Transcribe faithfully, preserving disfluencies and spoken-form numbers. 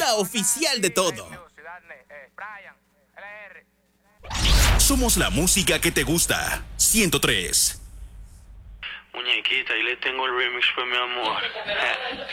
la oficial de todo. Somos la música que te gusta. ciento tres. Muñequita, ahí le tengo el remix, pues, mi amor.